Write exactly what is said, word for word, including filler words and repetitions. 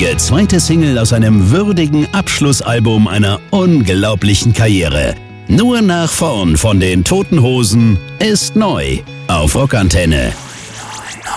Ihr zweite Single aus einem würdigen Abschlussalbum einer unglaublichen Karriere. Nur nach vorn von den Toten Hosen ist neu auf Rockantenne.